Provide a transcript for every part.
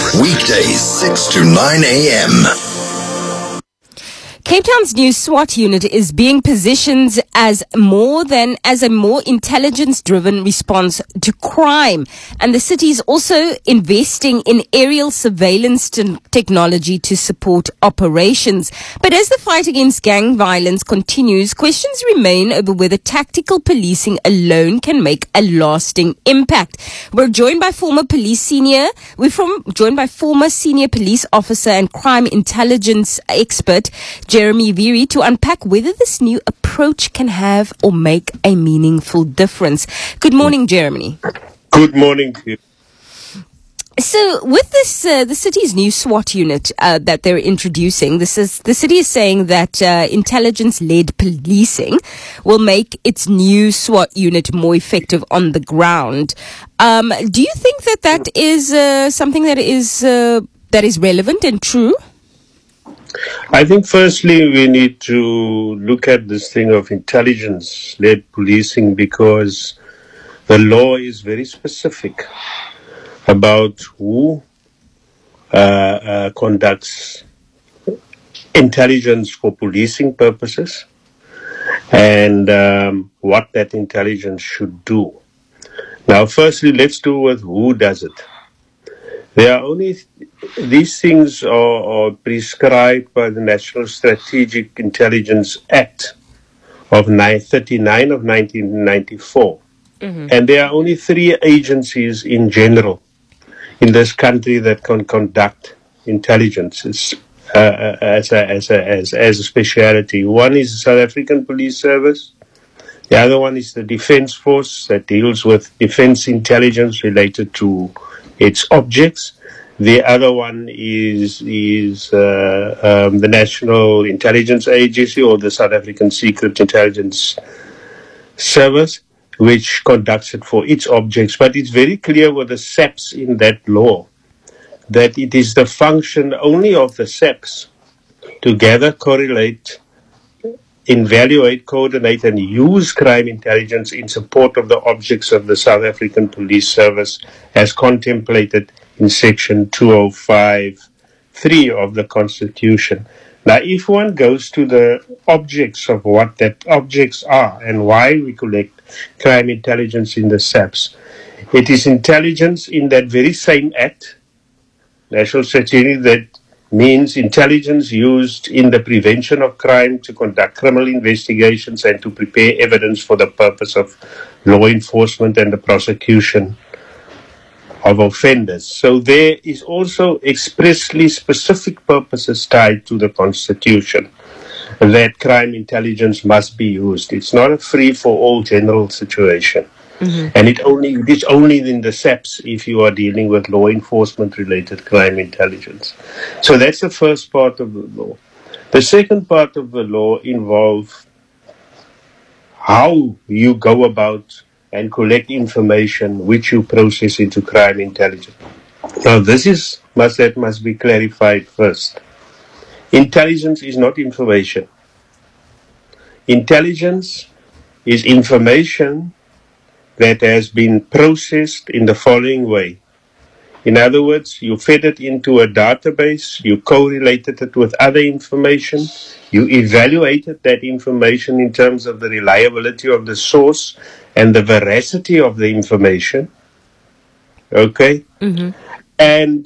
Weekdays 6 to 9 a.m. Cape Town's new SWAT unit is being positioned as a more intelligence-driven response to crime. And the city is also investing in aerial surveillance technology to support operations. But as the fight against gang violence continues, questions remain over whether tactical policing alone can make a lasting impact. We're joined by former senior police officer and crime intelligence expert, Jeremy Veery, to unpack whether this new approach can have or make a meaningful difference. Good morning, Jeremy. Good morning to you. So with this, the city's new SWAT unit that they're introducing, the city is saying that intelligence-led policing will make its new SWAT unit more effective on the ground. Do you think that is something that is relevant and true? I think firstly we need to look at this thing of intelligence-led policing because the law is very specific about who conducts intelligence for policing purposes and what that intelligence should do. Now, firstly, let's do with who does it. These things are prescribed by the National Strategic Intelligence Act of 39 of 1994. Mm-hmm. And there are only 3 agencies in general in this country that can conduct intelligence as a speciality. One is the South African Police Service. The other one is the Defence Force that deals with defence intelligence related to its objects. The other one is the National Intelligence Agency or the South African Secret Intelligence Service, which conducts it for its objects. But it's very clear with the SAPS in that law that it is the function only of the SAPS to gather, correlate, evaluate, coordinate, and use crime intelligence in support of the objects of the South African Police Service as contemplated in Section 205(3) of the Constitution. Now, if one goes to the objects of what that objects are and why we collect crime intelligence in the SAPS, it is intelligence in that very same act, National Strategy, that means intelligence used in the prevention of crime to conduct criminal investigations and to prepare evidence for the purpose of law enforcement and the prosecution of offenders. So there is also expressly specific purposes tied to the Constitution that crime intelligence must be used. It's not a free-for-all general situation. Mm-hmm. And it is only in the SAPS if you are dealing with law enforcement-related crime intelligence. So that's the first part of the law. The second part of the law involves how you go about and collect information which you process into crime intelligence. Now, that must be clarified first. Intelligence is not information. Intelligence is information that has been processed in the following way. In other words, you fed it into a database, you correlated it with other information, you evaluated that information in terms of the reliability of the source and the veracity of the information, okay? Mm-hmm. And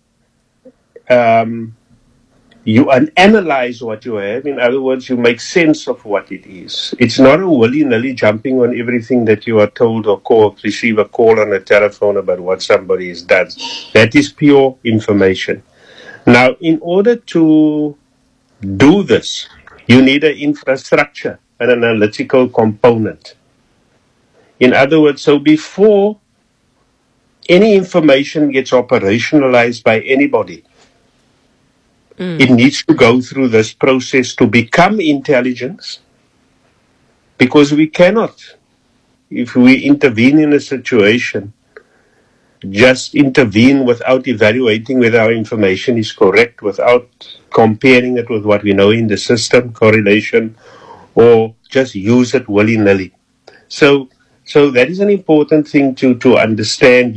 you analyze what you have. In other words, you make sense of what it is. It's not a willy-nilly jumping on everything that you are told or receive a call on a telephone about what somebody has done. That is pure information. Now, in order to do this, you need an infrastructure, an analytical component. In other words, so before any information gets operationalized by anybody, it needs to go through this process to become intelligence, because we cannot, if we intervene in a situation, just intervene without evaluating whether our information is correct, without comparing it with what we know in the system, correlation, or just use it willy-nilly. So that is an important thing to understand.